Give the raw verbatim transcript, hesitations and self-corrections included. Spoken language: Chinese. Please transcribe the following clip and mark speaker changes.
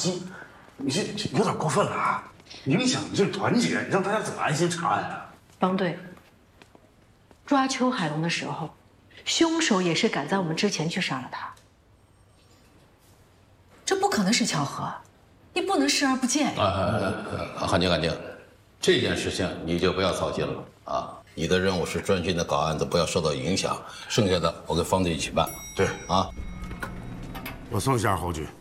Speaker 1: 鸡，你这这有点过分了啊！影响这个团结，让大家怎么安心查案啊？
Speaker 2: 方队，抓邱海龙的时候，凶手也是赶在我们之前去杀了他。这不可能是巧合，你不能视而不见呀！
Speaker 3: 啊，汉宁，汉宁，这件事情你就不要操心了啊！你的任务是专心的搞案子，不要受到影响，剩下的我跟方队一起办。
Speaker 1: 对
Speaker 3: 啊，
Speaker 1: 我送一下侯局。